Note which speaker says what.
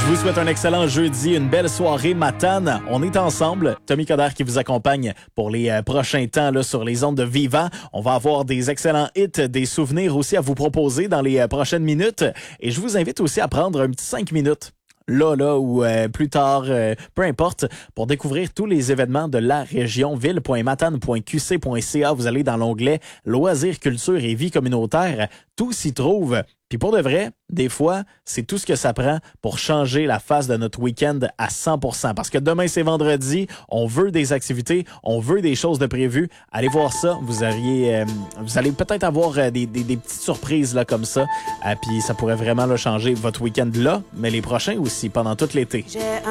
Speaker 1: Je vous souhaite un excellent jeudi, une belle soirée matane. On est ensemble. Tommy Coderre qui vous accompagne pour les prochains temps là, sur les ondes de Vivant. On va avoir des excellents hits, des souvenirs aussi à vous proposer dans les prochaines minutes. Et je vous invite aussi à prendre un petit 5 minutes. Là ou plus tard, peu importe, pour découvrir tous les événements de la région, ville.matane.qc.ca. Vous allez dans l'onglet Loisirs, culture et vie communautaire. Tout s'y trouve. Puis pour de vrai, des fois, c'est tout ce que ça prend pour changer la face de notre week-end à 100%. Parce que demain, c'est vendredi, on veut des activités, on veut des choses de prévues. Allez voir ça, vous allez peut-être avoir des petites surprises là comme ça. Puis ça pourrait vraiment là, changer votre week-end là, mais les prochains aussi, pendant tout l'été.